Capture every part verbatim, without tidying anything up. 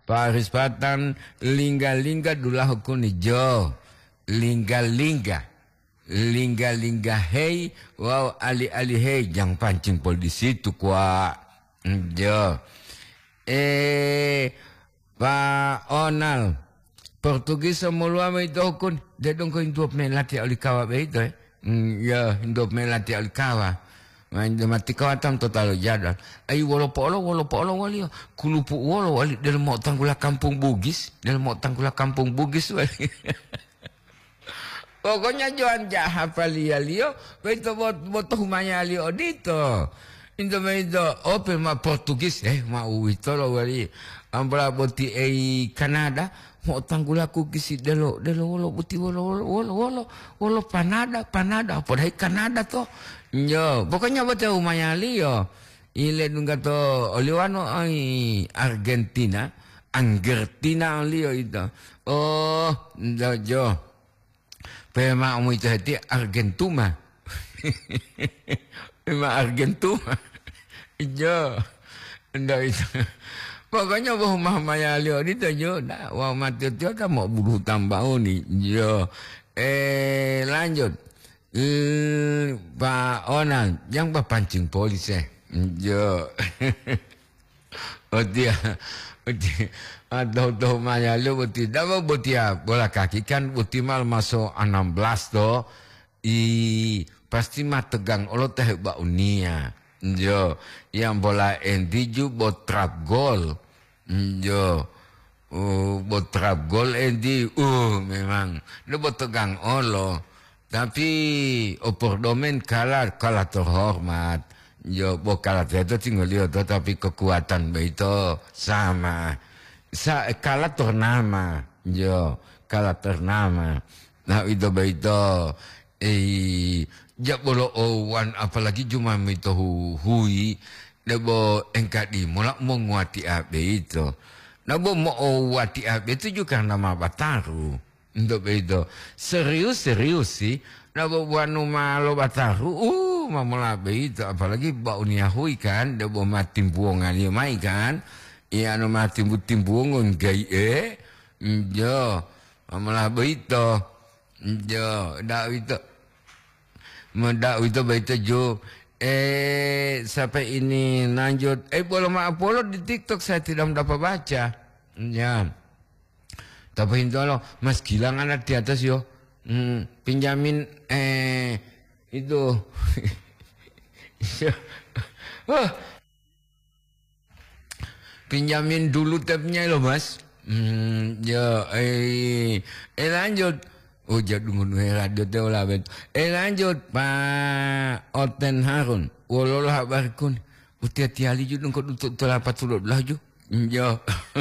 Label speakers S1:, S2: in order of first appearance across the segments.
S1: Paris Patan lingga-lingga dulah hukun ijo. Lingga-lingga. Lingga-lingga hei. Wow ali-ali hei. Jangan pancing pol di situ kwa. Jo. Eh. Pak Onal. Portugis semua itu hukun. Dia dong kau hidup melatih oleh kawa itu eh. Ya hidup melatih oleh kawa. Mati kawatam total jadal. Ay walo polo walo polo wali. Kulupu walo wali dalam mau tanggula kampung Bugis, dalam mau tanggula kampung Bugis wali. Pokoknya Joan jahat palia lio, beto bot bot humanya lio dito. Indo beto open ma Portugis eh ma uito lo wali. Ambra boti eh Kanada mau tanggula kukisi delo delo walo boti walo walo walo walo walo panada panada apa dah Kanada to. Yo, pokoknya buat umaya lio. Ile nungga to oliwano ai Argentina, Argentina lio itu. Oh, jo. Pema umu itu hati Argentuma. Pema Argentuma. Jo. Ndak itu. Pokoknya wah maya lio itu jo. Dah, wah mati tu kan mau buru tambah ni. Jo. Eh lanjut. Uh, Pak Onal, yang berpancing polis eh. Jo. Oh dia, oh dia. Atau tu maya lu beti, dah beti ya bola kaki kan beti mal masuk enam belas do. I pasti mah tegang Allah teh bak unia. Jo. Yang bola endiju bot trap gol. Jo. Uh, bot trap gol endi. Uh memang. Lu bot tegang Allah. Tapi opor domen kalah kalah terhormat. Yo bo kalah itu tinggal lihat tapi kekuatan begitu sama. Sa kalah ternama. Yo kalah ternama. Nah itu begitu. Eh jak bolo owan apalagi cuma itu hui. Debo engkat di mulak menguati abe itu. Nabo mau wati abe itu juga nama Bataru. Untuk itu serius-serius sih. Nabo buanu malo Bataru. Uh, mamula itu apalagi bau niahui kan. Dia bawa mati buangan dia mai kan. Iya no mati butim buangan gay eh. Jo, mamula itu. Jo, dah itu. Mendak itu begitu jo. Eh, sampai ini lanjut. Eh, boleh maaf boleh di TikTok saya tidak dapat baca. Ya. Tapi itu loh, mas Gilang anak di atas yo. Hmm, pinjamin eh itu. oh. Pinjamin dulu tabnya loh mas. Hmm, ya eh eh lanjut. Oh jadul menurut radio tu lah bet. Eh lanjut Pak Oten Harun. Walolah barkun. Utia tiali ju dong kau tutup telapat sulut belah ju. Ya.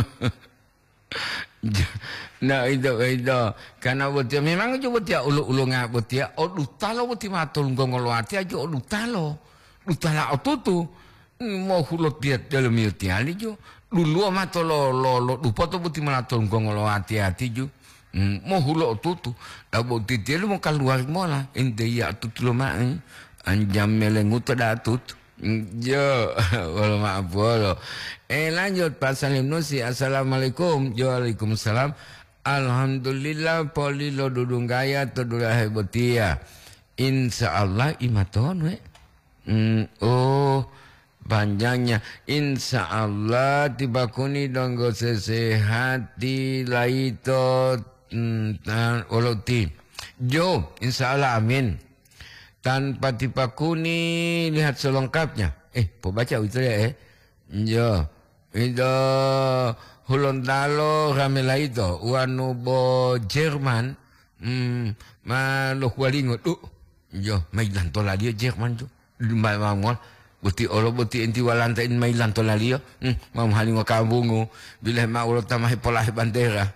S1: Nah itu itu karena betul memang juga betul ulu-ulu ngap betul oh lutalo betul matul ngongol hati aja oh lutalo lutala otutu mau hulot dia dalam yuti ali jo dulu matul lo lo lo lupa tu betul matul ngongol hati hati jo mau hulot otutu dah betul dia lu mau keluar mola ente ya tutu lo mak anjam melengut dah tutu. Jo, walau maaf walau. Eh lanjut Pak Salim Nusi. Assalamualaikum. Waalaikumsalam. Alhamdulillah poli lo dudung gaya terdulah hebotia. Insya Allah imaton we. Mm, oh panjangnya. Insya Allah tiba kuni donggo sesehati laito tan oloti. Jo, insya Allah amin. Tanpa tipa kuni lihat selengkapnya. Eh, po baca itu ya eh. Jo, itu Holontalo ramela itu. Wanu bo Jerman. Hmm, malu walingo tu. Jo, mailan tola dia Jerman tu. Mai mamol. Buti olo buti enti walantain mailan tola dia. Hmm, mam halingo kabungu. Bila ma ulo tamah polah bandera.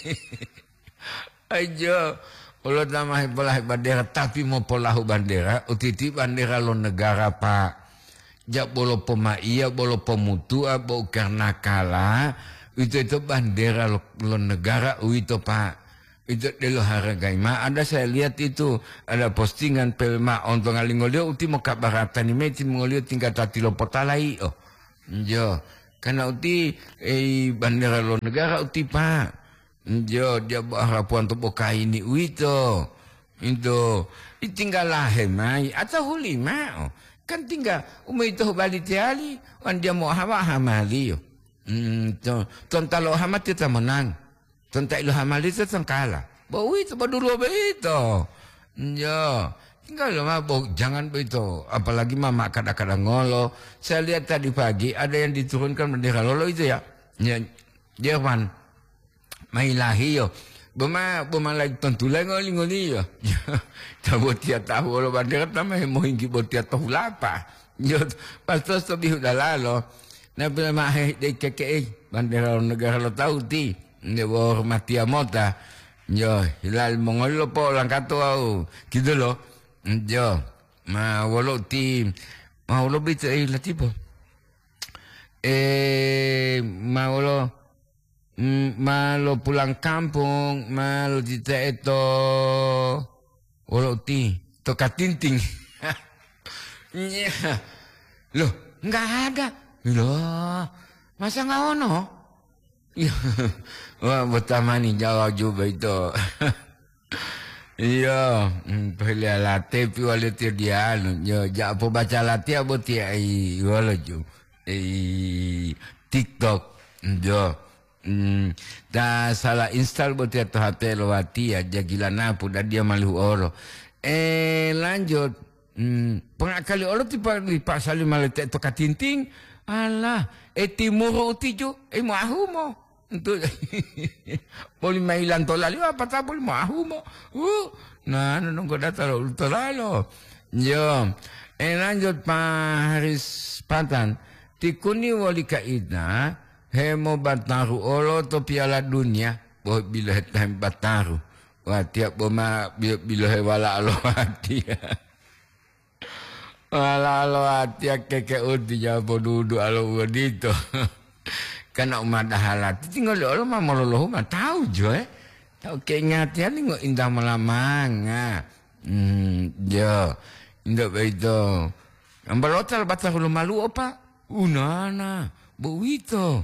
S1: Ayo. Kalau nama polah bandera tapi mau polahu bandera, utiti bandera lo negara pak. Jak bolo pemaia, bolo pemutua, bolo karena kalah, itu itu bandera lo, lo negara, itu pak. Itu delo hargai ma. Ada saya lihat itu ada postingan pelma untuk ngalingolio, uti mau kabaratan ini, meti mengolio tingkat tati lo potalai oh. Jo, Karena uti eh bandara lo negara uti pak. Jo dia harapan untuk buka ini itu. Itu tinggal lahir mai atau huli mau. Kan tinggal umai itu balik tiali. Wan dia mau hawa hamali yo. Hmm, tuan talo hamat kita menang. Tuan tak ilu hamali itu tuan kalah. Bawa itu berdua begitu. Jo. Tinggal mabuk, jangan begitu. Apalagi mama kadang-kadang ngolo. Saya lihat tadi pagi ada yang diturunkan bendera lolo itu ya. Ya, Jerman. Mailahi yo. Buma buma lagi tentu lagi ngoli-ngoli yo. Tahu tiap tahu lo bendera nama mau hinggi buat tiap tahu lapa. Yo, pas terus lebih udah lalu. Nah bila mah dek keke bendera negara lo tahu ti. Dia hormati amota. Yo, hilal mongol lo po lang kato au. Gitu lo. Yo, ma walau ti ma walau bisa eh lah tiba. Eh, ma walau ma lo pulang kampung, ma lo cita itu walau ti to katinting. Iya, loh nggak ada, loh masa nggak ono? Wah bertamani Jawa juga itu. Iya, pilih latih piwali dia lu. Yo, jak apa baca latih apa tiap ai wala ju. Eh TikTok, yo. Hmm, dah salah install buat tiap H P lewati aja gila napu dah dia malu oro. Eh lanjut, hmm, pengakali oro tiba lipat saling malu tak tokat tinting. Alah, eh timur utiju, eh mahu mo. Untuk boleh mailan tolali apa tak boleh mahu mo. Uh, nah nunggu data lo tolalo. Yo, eh lanjut Pak Haris Patan. Tikuni wali kaida hemo bataru olo to piala dunia. Boh bila time bataru. Wah tiap boma bila bila hewala alo hati. Wala alo hati keke uti jabo dudu alo wadito. Karena umat dah halat tinggal lo mah mololoh mah tahu jo eh tahu keingatnya ni nggak indah melamang hmm jo indah begitu ambil hotel batas lu malu apa unana begitu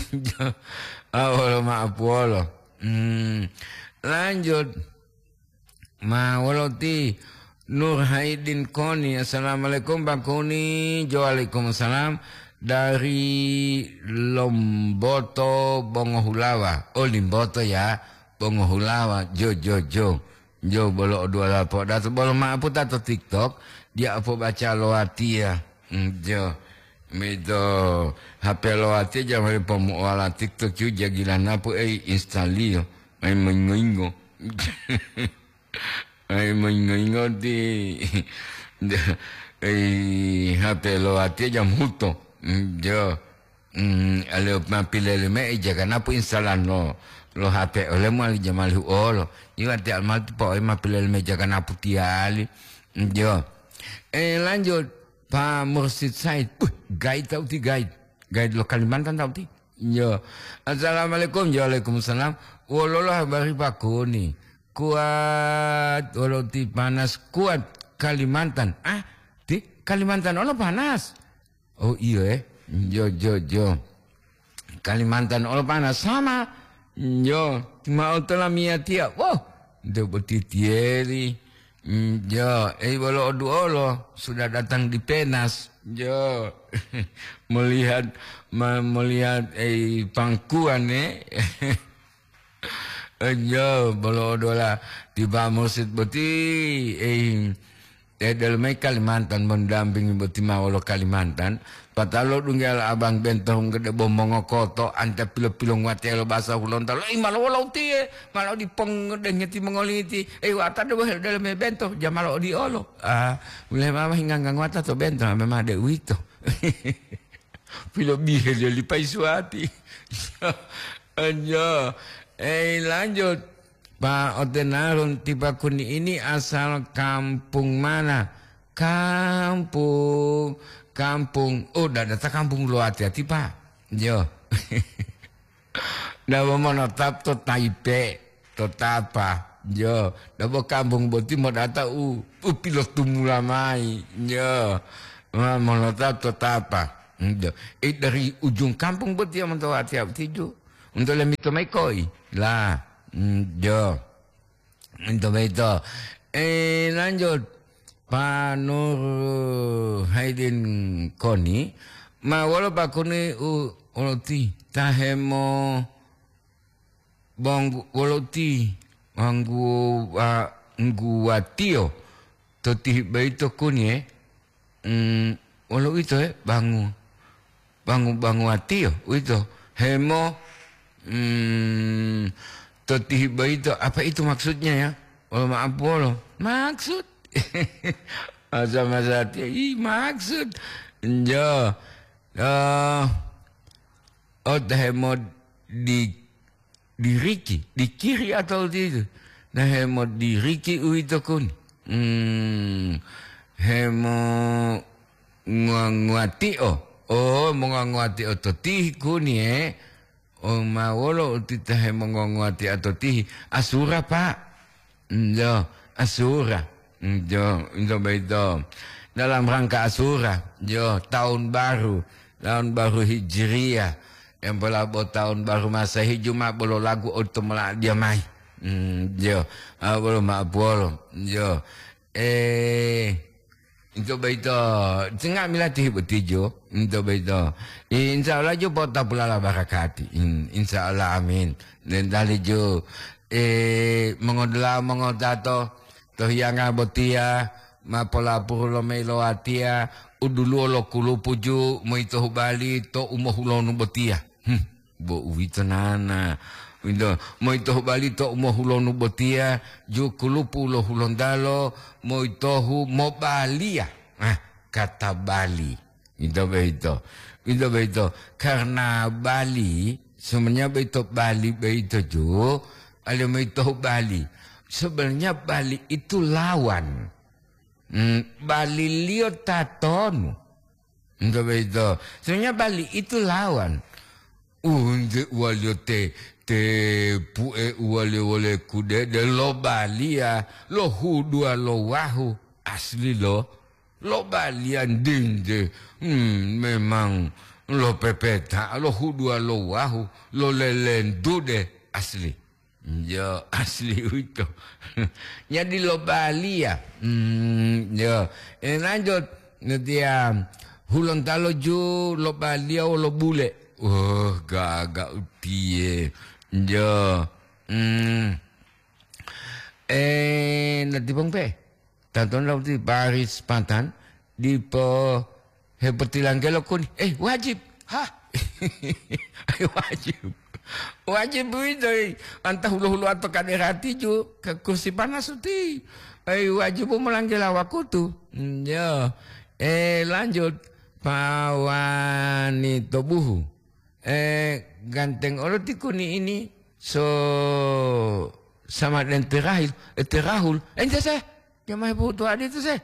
S1: awal maaf wala hmm lanjut ma waloti Nur Haidin Koni assalamualaikum Bang Koni waalaikumsalam dari Lomboto Bongohulawa. Oh Limboto ya. Bongohulawa. Jo jo jo. Jo bolok dua lapor. Dato bolok mak apa tato TikTok. Dia apa baca loati ya. Jo. Itu H P loati jangan pemuala TikTok juga gila napu eh install Ay mengingo. Ay mengingo di eh H P loati jam huto. Yo, kalau pilih lima, jangan apa instalan lo, lo H P oleh mal jamal huolo. Iwa tiap mal tu pokoknya ma pilih lima jangan apa tiali. Yo, eh lanjut Pak Mursid Said, uh, guide tahu ti guide, guide lo Kalimantan tahu ti. Yo, assalamualaikum, waalaikumsalam. Walolah habari Pak Koni, kuat, walau ti panas kuat Kalimantan. Ah, ti Kalimantan ono panas. Oh iya eh, jo jo jo. Kalimantan all panas sama. Jo, mau telah mia tiap. Wah, dia bertitieri. Jo, eh walau adu olo sudah datang di Penas. Jo, melihat melihat eh pangkuan eh. Jo, walau adu lah tiba musik beti eh. Eh dalam Kalimantan mendampingi betima walau Kalimantan. Patalo dunggal abang bentong gede bomongo koto anta pilo-pilong wati lo bahasa hulon talo. Eh malau walau ti eh malau di pong gede ngeti mengoliti. Eh wata de wahel dalam bentong jam malau di olo. Ah mulai mama hingga ngang wata to bentong memang ada wito. Pilo bihel dia lipai suati. Anja. Eh lanjut. Pak Otenarun tiba kuni ini asal kampung mana? Kampung, kampung. Oh, dah datang kampung lu hati-hati Pak. Jo. Dah mau menetap to Taipei, to Tapa. Jo. Dah mau kampung boti mau datang u, u pilot tumula mai. Jo. Mau menetap to Tapa. Eh dari ujung kampung betia mentau hati tiju. Untuk lemito maikoi lah. Jo. Untuk itu. Eh lanjut. Panur Haidin Koni. Ma wala pa kuni u oloti. Tahemo. Banggu oloti. Banggu uh, nguatio. Toti baito kuni eh. Mm, walau itu eh. Bangu. Bangu bangu atio. Itu. Hemo. Hmm, Toti baito. Apa itu maksudnya ya? Walau maaf walau. Maksud. Masa-masa ih maksud jo uh, oh hemod di di Riki di kiri atau di itu nah hemod di Riki itu kun hmm, hemo nguati oh oh nguati atau tih kun ye oh mawolo tita hemo nguati atau tih asura pak jo asura Jo, itu betul. Dalam rangka Asura, jo, tahun baru, tahun baru Hijriah, yang pelabur tahun baru Masehi cuma boleh lagu otomatis dia mai, hmm, jo, ah boleh mak boleh, jo, eh, itu betul. Tengah milatih bertijo, itu betul. Insya Allah jo bota pula lah barakati, insya Allah amin. Dan dari jo, eh, mengodlah mengodato. Toh yang abotia mapola pulo melo atia udulu lo kulu puju mo ito bali to umohulo no botia hm bo uwito nana windo mo ito bali to umohulo no botia ju kulu pulo hulondalo mo ito hu mo balia ah kata Bali itu beito itu beito karena Bali sebenarnya beito Bali beito ju ale mo ito Bali. Sebenarnya Bali itu lawan. Hmm, Bali lio taton. Enggak begitu. Sebenarnya Bali itu lawan. Unde walio te te pue wale wale kude de lo Bali ya lo hudua lo wahu asli lo lo Balian dinde. Hmm, memang lo pepeta lo hudua lo wahu lo lelendude asli. Jo asli itu. Jadi lo Bali ya. Hmm, jo. Eh lanjut dia hulon talo ju lo Bali o lo bule. Oh gagak piye. Jo. Hmm. Eh nanti bang pe. Tanton lau di Paris Pantan di po hepatilang kelo kun. Eh wajib. Hah. Wajib. Wajib itu antah hulu-hulu atau kaderati ju ke kursi panas uti. Eh wajib melanggil awakku tuh. Ya. Eh lanjut pawanito buhu. Eh ganteng orang tikuni ini so sama dengan terahul, eh, terahul. Ente saya, jangan ibu tua itu saya.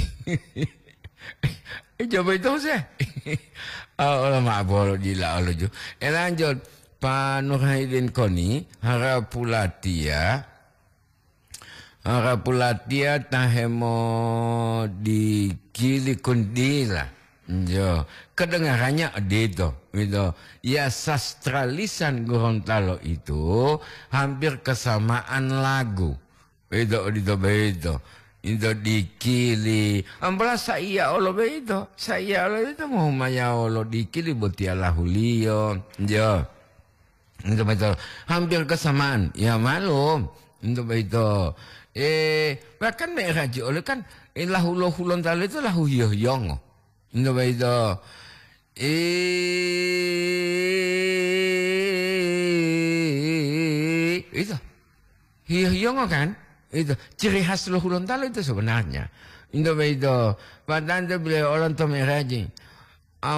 S1: Eh coba itu saya. Allah maaf boleh gila Allah ju. Eh lanjut. Panur Haidin Koni harapulatia harapulatia tahemo di kili kundila jo kedengarannya itu itu ya sastra lisan Gorontalo itu hampir kesamaan lagu itu itu itu itu di kili ampela saya Allah itu saya Allah itu mau maya Allah di kili botia lahulio jo. Untuk itu hampir kesamaan ya malum untuk itu eh bahkan mereka oleh kan eh lahu lahu lontalo itu lahu yoyong untuk itu eh itu yoyong kan itu ciri khas lahu lontalo itu sebenarnya untuk itu padahal beliau orang tu mereka